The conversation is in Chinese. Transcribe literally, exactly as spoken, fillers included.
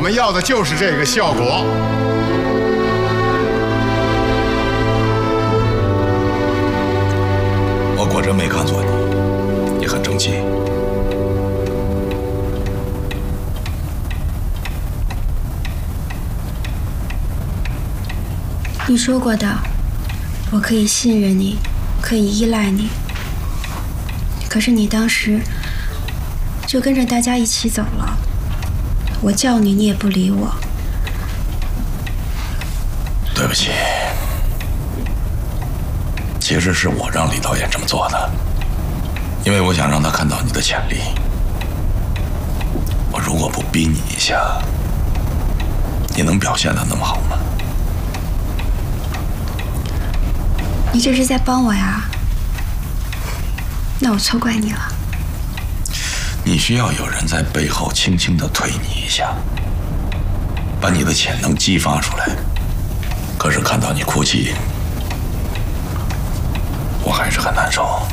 们要的就是这个效果。 我果真没看错你，你很争气。 你说过的，我可以信任你，可以依赖你。可是你当时就跟着大家一起走了，我叫你，你也不理我。 对不起，其实是我让李导演这么做的，因为我想让他看到你的潜力。我如果不逼你一下，你能表现得那么好吗？ 你这是在帮我呀？那我错怪你了。 你需要有人在背后轻轻地推你一下，把你的潜能激发出来。可是看到你哭泣，我还是很难受。